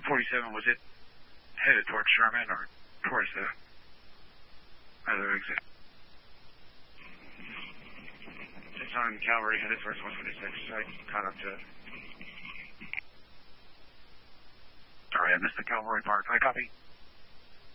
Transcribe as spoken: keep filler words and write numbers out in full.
forty-seven, was it headed towards Sherman or towards the other exit? It's on Calvary, headed towards one twenty-six. I caught up to it. Sorry, I missed the Calvary part. I copy.